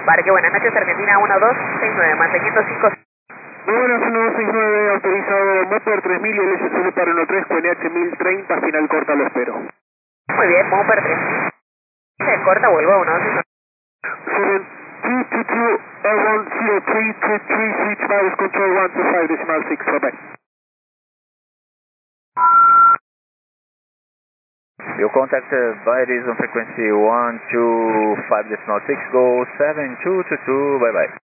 Parque Buenas noches, Argentina 1269, manteniendo 5. Muy buenas, 1269, autorizado Motor 3000 y LSL para 13, QNH 1030, final corta, lo espero. Muy bien, Mover 3000. Se corta, vuelvo a 1269. 7222, L10323, switch virus control 125.6, bye bye. You contact Virus on frequency 125.6, go 7222, bye bye.